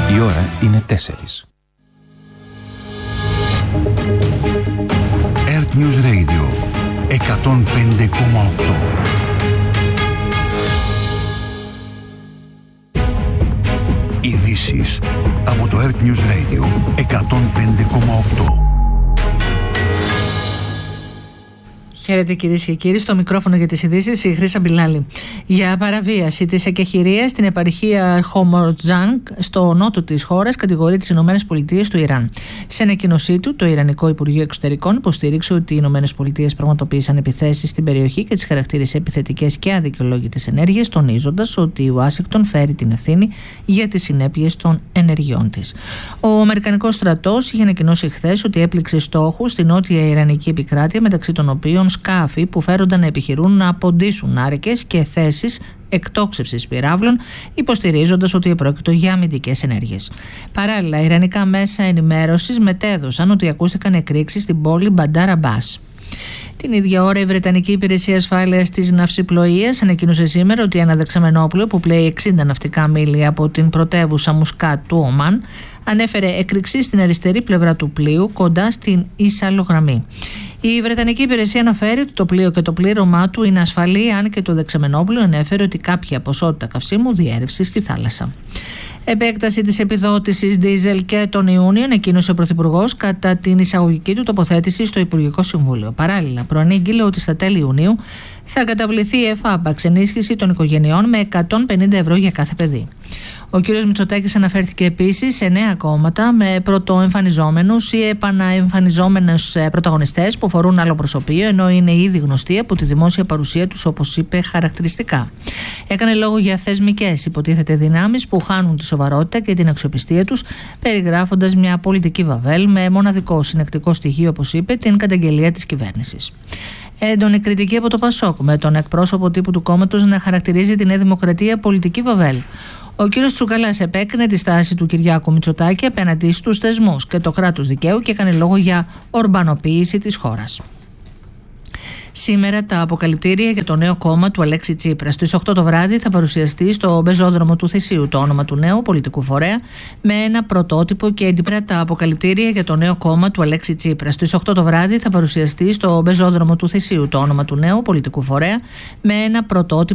Η ώρα είναι 4. Earth News Radio 105,8. Ειδήσεις από το Earth News Radio 105,8. Χαίρετε κυρίες και κύριοι, στο μικρόφωνο για τις ειδήσεις η Χρύσα Μπιλάλη. Για παραβίαση της εκεχηρίας στην επαρχία Χομορτζάνγκ στο νότο της χώρας κατηγορεί τις ΗΠΑ του Ιράν. Σε ανακοίνωσή του, το Ιρανικό Υπουργείο Εξωτερικών υποστήριξε ότι οι ΗΠΑ πραγματοποίησαν επιθέσεις στην περιοχή και τις χαρακτήρισε επιθετικές και αδικαιολόγητες ενέργειες, τονίζοντας ότι η Ουάσιγκτον φέρει την ευθύνη για τις συνέπειες των ενεργειών της. Ο Αμερικανικός στρατός είχε ανακοινώσει χθες ότι έπληξε στόχους στην νότια Ιρανική επικράτεια, μεταξύ των οποίων σκάφη που φέρονταν να επιχειρούν να ποντίσουν άρκες και θέσεις εκτόξευσης πυράβλων, υποστηρίζοντας ότι επρόκειτο για αμυντικές ενέργειες. Παράλληλα, ιρανικά μέσα ενημέρωσης μετέδωσαν ότι ακούστηκαν εκρήξεις στην πόλη Μπαντάρ Αμπάς. Την ίδια ώρα, η Βρετανική Υπηρεσία Ασφάλειας της Ναυσιπλοείας ανακοίνωσε σήμερα ότι ένα δεξαμενόπλοιο που πλέει 60 ναυτικά μίλια από την πρωτεύουσα Μουσκάτ του Ομάν ανέφερε έκρηξη στην αριστερή πλευρά του πλοίου κοντά στην Ισαλογραμμή. Η Βρετανική Υπηρεσία αναφέρει ότι το πλοίο και το πλήρωμά του είναι ασφαλή, αν και το δεξαμενόπλοιο ανέφερε ότι κάποια ποσότητα καυσίμου διέρευσε στη θάλασσα. Επέκταση της επιδότησης δίζελ και τον Ιούνιο ανακοίνωσε ο Πρωθυπουργός κατά την εισαγωγική του τοποθέτηση στο Υπουργικό Συμβούλιο. Παράλληλα, προανήγγειλε ότι στα τέλη Ιουνίου θα καταβληθεί η ΕΦΑΠΑΞ, ενίσχυση των οικογενειών, με 150 ευρώ για κάθε παιδί. Ο κ. Μητσοτάκης αναφέρθηκε επίσης σε νέα κόμματα με πρωτοεμφανιζόμενους ή επαναεμφανιζόμενους πρωταγωνιστές που φορούν άλλο προσωπείο, ενώ είναι ήδη γνωστοί από τη δημόσια παρουσία τους, όπως είπε χαρακτηριστικά. Έκανε λόγο για θεσμικές υποτίθεται δυνάμεις που χάνουν τη σοβαρότητα και την αξιοπιστία τους, περιγράφοντας μια πολιτική βαβέλ με μοναδικό συνεκτικό στοιχείο, όπως είπε, την καταγγελία της κυβέρνησης. Έντονη κριτική από το ΠΑΣΟΚ, με τον εκπρόσωπο τύπου του κόμματος να χαρακτηρίζει τη Νέα Δημοκρατία πολιτική βαβέλ. Ο κ. Τσουκαλάς επέκρινε τη στάση του Κυριάκου Μητσοτάκη απέναντι στους θεσμούς και το κράτος δικαίου και έκανε λόγο για ορμπανοποίηση της χώρας. Σήμερα τα αποκαλυπτήρια για το νέο κόμμα του Αλέξη Τσίπρα. Στις 8 το βράδυ θα παρουσιαστεί στο Πεζόδρομο του Θησίου το όνομα του νέου πολιτικού φορέα με ένα πρωτότυπο και εντυπωσιακό. Τα αποκαλυπτήρια για το νέο κόμμα του Αλέξη Τσίπρα. Στις 8 το βράδυ θα παρουσιαστεί στο Πεζόδρομο του Θησίου το όνομα του νέου πολιτικού φορέα με ένα πρωτότυπο